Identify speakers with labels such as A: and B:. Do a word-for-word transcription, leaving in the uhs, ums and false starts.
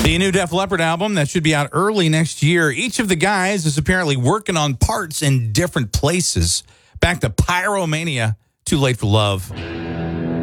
A: The new Def Leppard album that should be out early next year. Each of the guys is apparently working on parts in different places. Back to Pyromania, Too Late for Love.